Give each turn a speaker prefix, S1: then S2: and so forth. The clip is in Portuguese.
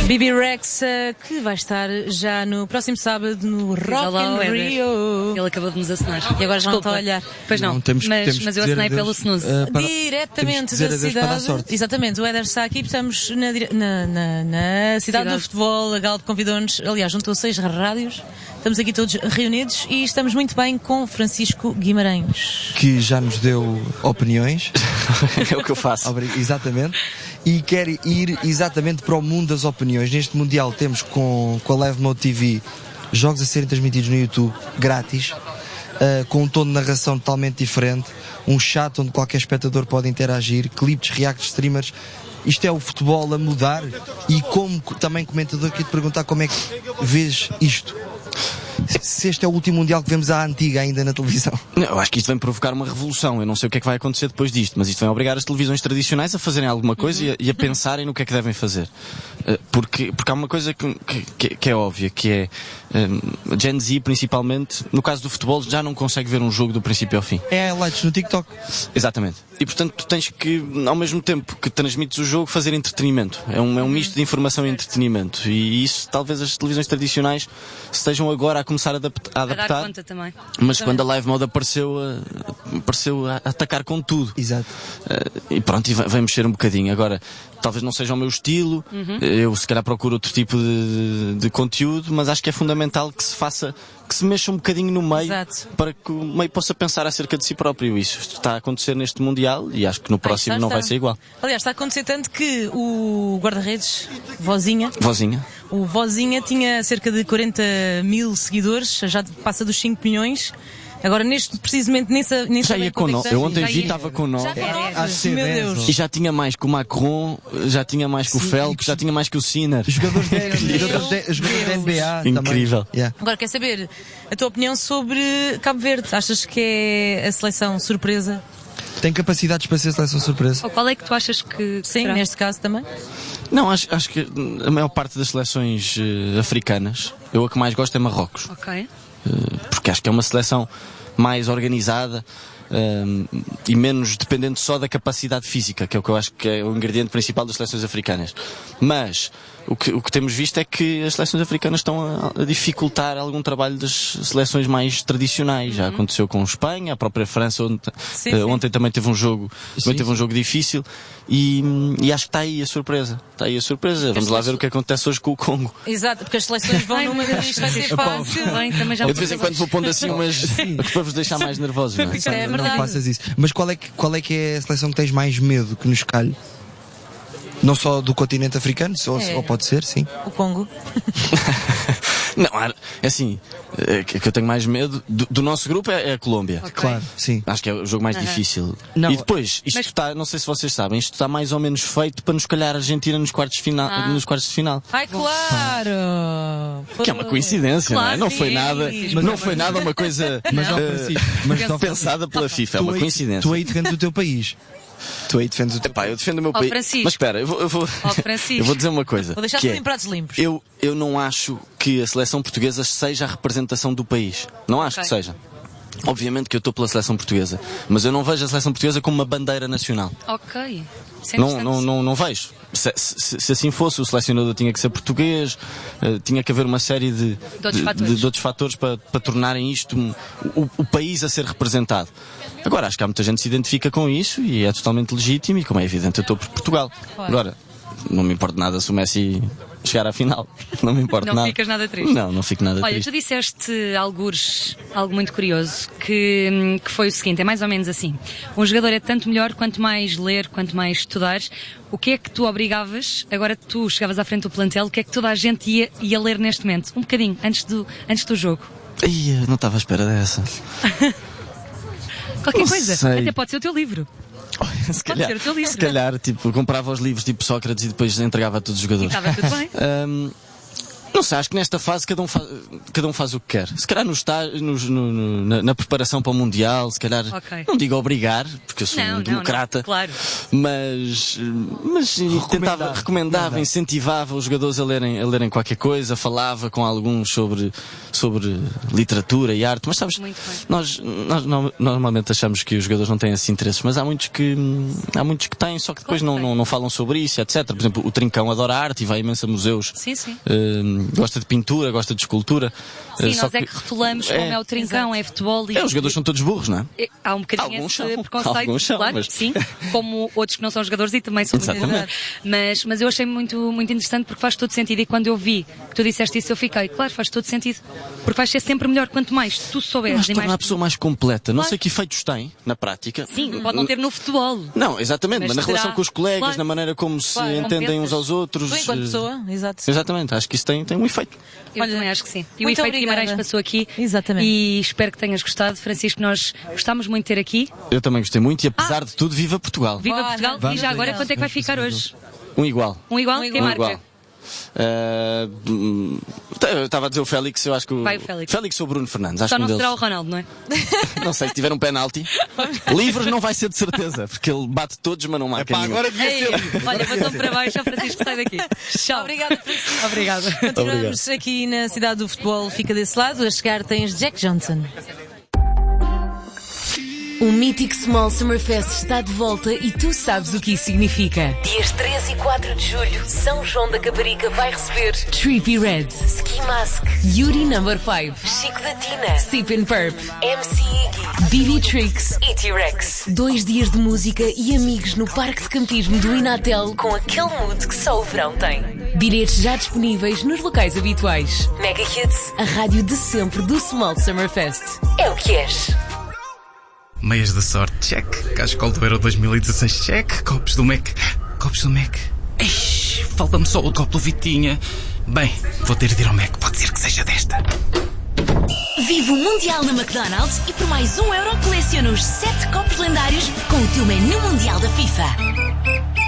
S1: Bibi Rexa, que vai estar já no próximo sábado no Rock in Rio.
S2: Ele acabou de nos assinar.
S1: E agora já não está a olhar.
S2: Pois não, mas eu assinei pelo snooze.
S1: Diretamente da cidade. Exatamente, o Éder está aqui, estamos na cidade do futebol. A Galp convidou-nos, aliás, juntou 6 rádios. Estamos aqui todos reunidos e estamos muito bem com Francisco Guimarães,
S3: que já nos deu opiniões.
S4: É o que eu faço.
S3: Exatamente. E quer ir exatamente para o mundo das opiniões. Neste Mundial temos com a Live Mode TV jogos a serem transmitidos no YouTube, grátis, com um tom de narração totalmente diferente, um chat onde qualquer espectador pode interagir, clipes, reacts, streamers. Isto é o futebol a mudar. E como também comentador, queria te perguntar como é que vês isto. Se este é o último Mundial que vemos à antiga ainda na televisão.
S4: Eu acho que isto vem provocar uma revolução. Eu não sei o que é que vai acontecer depois disto, mas isto vem obrigar as televisões tradicionais a fazerem alguma coisa e a pensarem no que é que devem fazer. Porque há uma coisa que é óbvia, que é a Gen Z, principalmente, no caso do futebol, já não consegue ver um jogo do princípio ao fim.
S3: É highlights no TikTok.
S4: Exatamente. E portanto tu tens que, ao mesmo tempo que transmites o jogo, fazer entretenimento. É um misto de informação e entretenimento. E isso talvez as televisões tradicionais estejam agora a começar a adaptar.
S2: A dar conta também.
S4: Mas quando a Live Mode apareceu a atacar com tudo.
S3: Exato.
S4: E pronto, e vem mexer um bocadinho. Agora, talvez não seja o meu estilo. Eu se calhar procuro outro tipo de conteúdo, mas acho que é fundamental que se faça, que se mexa um bocadinho no meio.
S1: Exato.
S4: Para que o meio possa pensar acerca de si próprio. Isso está a acontecer neste Mundial e acho que no próximo não vai ser igual.
S1: Aliás, está a acontecer tanto que o guarda-redes, Vozinha, o Vozinha tinha cerca de 40 mil seguidores, já passa dos 5 milhões. Agora, precisamente nessa
S4: já ia com nó. Eu ontem vi, estava com nó.
S1: Meu Deus.
S4: E já tinha mais que o Macron, já tinha mais que o Phelps, já tinha mais que o Sinner.
S3: Jogadores da NBA.
S4: Incrível.
S3: Yeah.
S1: Agora, quer saber a tua opinião sobre Cabo Verde? Achas que é a seleção surpresa?
S3: Tem capacidades para ser a seleção surpresa?
S2: Ou qual é que tu achas que
S1: sim,
S2: será?
S1: Neste caso também?
S4: Não, acho que a maior parte das seleções africanas, eu a que mais gosto é Marrocos.
S2: Ok.
S4: Porque acho que é uma seleção mais organizada e menos dependente só da capacidade física, que é o que eu acho que é o ingrediente principal das seleções africanas. Mas o que temos visto é que as seleções africanas estão a dificultar algum trabalho das seleções mais tradicionais. Já aconteceu com Espanha, a própria França ontem também teve um jogo difícil e acho que está aí a surpresa. Vamos lá ver o que acontece hoje com o Congo.
S1: Exato, porque as seleções vão numa isto vai ser fácil.
S4: Eu de vez em quando vou pondo assim umas para vos deixar mais nervosos, não é?
S1: Isto é verdade.
S3: Não faças isso. Mas qual é que é a seleção que tens mais medo que nos calhe? Não só do continente africano, ou pode ser, sim.
S1: O Congo.
S4: Não, é assim, que eu tenho mais medo do nosso grupo é a Colômbia.
S3: Okay. Claro, sim.
S4: Acho que é o jogo mais difícil.
S3: Não,
S4: e depois, isto está, não sei se vocês sabem, isto está mais ou menos feito para nos calhar a Argentina nos quartos de final.
S1: Ai, claro!
S4: Que é uma coincidência,
S1: claro,
S4: não é? Não foi nada uma coisa pensada pela FIFA, é uma coincidência.
S3: Tu aí defendes o teu país. Tu aí defendes o teu país.
S4: Eu defendo o meu país.
S2: Francisco.
S4: Mas espera, eu vou dizer uma coisa.
S1: Vou deixar tudo em pratos limpos.
S4: Eu não acho que a seleção portuguesa seja a representação do país. Não acho que seja. Obviamente que eu estou pela seleção portuguesa, mas eu não vejo a seleção portuguesa como uma bandeira nacional.
S2: Ok.
S4: Não vejo. Se assim fosse, o selecionador tinha que ser português, tinha que haver uma série de outros fatores para tornarem isto o país a ser representado. Agora, acho que há muita gente que se identifica com isso e é totalmente legítimo e, como é evidente, eu estou por Portugal. Claro. Agora, não me importa nada se o Messi chegar à final. Não me importa nada.
S2: Não ficas nada triste?
S4: Não fico nada triste.
S2: Olha, tu disseste algures, algo muito curioso, que foi o seguinte, é mais ou menos assim. Um jogador é tanto melhor quanto mais ler, quanto mais estudares. O que é que tu obrigavas, agora que tu chegavas à frente do plantel, o que é que toda a gente ia ler neste momento? Um bocadinho, antes do jogo.
S4: Eu não estava à espera dessa.
S2: Qualquer coisa. Até pode ser o teu livro.
S4: Se calhar, tipo, comprava os livros tipo Sócrates e depois entregava a todos os jogadores.
S2: E estava tudo bem.
S4: Não sei, acho que nesta fase cada um faz o que quer. Se calhar na preparação para o Mundial, se calhar, não digo obrigar, porque eu sou um democrata,
S2: claro.
S4: mas recomendava, incentivava os jogadores a lerem qualquer coisa, falava com alguns sobre literatura e arte, mas sabes, nós normalmente achamos que os jogadores não têm esses interesses, mas há muitos que têm, só que depois não falam sobre isso, etc. Por exemplo, o Trincão adora arte e vai imenso a museus.
S2: Sim, sim.
S4: Gosta de pintura, gosta de escultura.
S2: Sim, nós é que rotulamos como é o Trincão, é futebol. E
S4: os jogadores são todos burros, não é?
S2: Há um bocadinho esse preconceito,
S4: alguns são,
S2: claro,
S4: mas...
S2: sim, como outros que não são jogadores e também são muito burros. Mas eu achei muito, muito interessante porque faz todo sentido, e quando eu vi que tu disseste isso eu fiquei, claro, faz todo sentido, porque vais ser sempre melhor quanto mais tu souberes.
S4: Mas torna a pessoa mais completa. Não sei que efeitos tem na prática.
S2: Sim, pode não ter no futebol.
S4: Não, exatamente, mas na relação com os colegas, na maneira como se entendem uns aos outros.
S1: Tu enquanto pessoa, exato.
S4: Exatamente, acho que isso tem um efeito.
S2: Eu também acho que sim. E o efeito Guimarães passou aqui.
S1: Exatamente.
S2: E espero que tenhas gostado. Francisco, nós gostámos muito de ter aqui.
S4: Eu também gostei muito e apesar de tudo, viva Portugal.
S2: Viva Portugal. E já agora, quanto é que vai ficar hoje?
S4: Um igual.
S2: Um igual? Quem marca?
S4: Eu estava a dizer o Félix, eu acho que
S2: Vai o Félix.
S4: Félix ou o Bruno Fernandes. Acho
S2: Só não
S4: que
S2: será o Ronaldo, não é?
S4: Não sei, se tiver um penalti. Livres não vai ser de certeza, porque ele bate todos, mas não marca nenhum.
S3: Agora devia ser.
S2: Olha, batom para baixo, o Francisco sai daqui. Tchau.
S1: Obrigada, Francisco.
S2: Obrigada.
S1: Continuamos aqui na cidade do futebol, fica desse lado. A chegar tens Jack Johnson.
S5: O mítico Small Summer Fest está de volta e tu sabes o que isso significa.
S6: Dias 3 e 4 de julho, São João da Caparica vai receber
S5: Trippie Redd,
S6: Ski Mask,
S5: Yuri No. 5,
S6: Chico da Tina,
S5: Sip and Purp,
S6: MC Iggy,
S5: BB Tricks
S6: e T-Rex.
S5: 2 dias de música e amigos no Parque de Campismo do Inatel,
S6: Com aquele mood que só o verão tem.
S5: bilhetes já disponíveis nos locais habituais.
S6: Mega Hits,
S5: A rádio de sempre do Small Summer Fest.
S6: é o que és.
S7: Meias da sorte, check. Cascol do Euro 2016, check. Copos do Mac. Eish, falta-me só o copo do Vitinha. Bem, vou ter de ir ao Mac, pode ser que seja desta.
S5: Vive o Mundial na McDonald's e por mais €1 coleciona os 7 copos lendários com o teu menu mundial da FIFA.